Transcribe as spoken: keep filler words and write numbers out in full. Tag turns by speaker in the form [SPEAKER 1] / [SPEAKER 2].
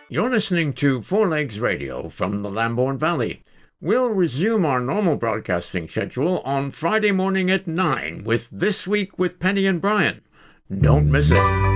[SPEAKER 1] You're listening to Four Legs Radio from the Lambourne Valley. We'll resume our normal broadcasting schedule on Friday morning at nine with This Week with Penny and Brian. Don't miss it.